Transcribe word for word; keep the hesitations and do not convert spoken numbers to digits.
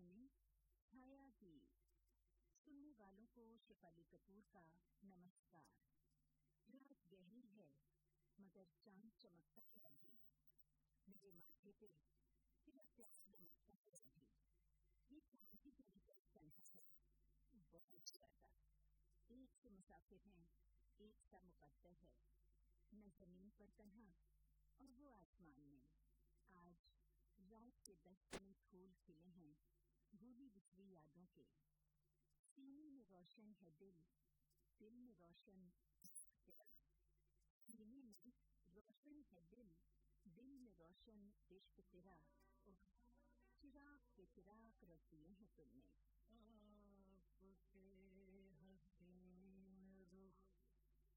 सुने छाया गीत। सुनने वालों को शेफाली कपूर का नमस्कार। रात गहरी है मगर चांद चमकता है अभी, मेरे माथे पे तेरा प्यार चमकता है अभी। ये चांद की तेरी तरफ तन्हा है बहुत ज्यादा, एक से मुसाफिर हैं एक सा मुकद्दर है, न जमीन पर तन्हा और वो आसमान में। आज रात के दस्त में फूल खिले हैं भूली बिछड़ी यादों के, सीने में रोशन है दिल, दिल में रोशन तेरा, सीने में रोशन है दिल, दिल में रोशन इश्क तेरा। चिराग के चिराग रख दिए हैं तुमने। आपके